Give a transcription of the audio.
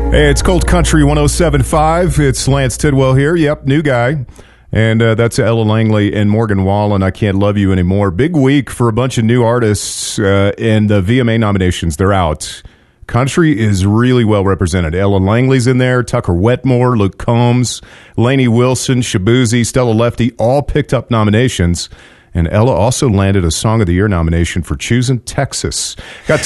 Hey, it's Cold Country 107.5. It's Lance Tidwell here. Yep, new guy. And that's Ella Langley and Morgan Wallen. I Can't Love You Anymore. Big week for a bunch of new artists, and the VMA nominations, they're out. Country is really well represented. Ella Langley's in there, Tucker Wetmore, Luke Combs, Lainey Wilson, Shabuzi, Stella Lefty, all picked up nominations. And Ella also landed a Song of the Year nomination for Choosing Texas. Got